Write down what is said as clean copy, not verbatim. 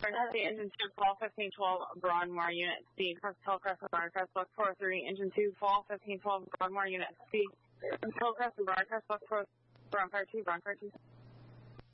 Heavy Engine 2, fall 1512, Broadmoor, Unit C. Hillcrest and Broadcast, book 43, Engine 2, fall 1512, Broadmoor, Unit C. Hillcrest and Broadcast, book 4, Broncar 2, Broncar 2.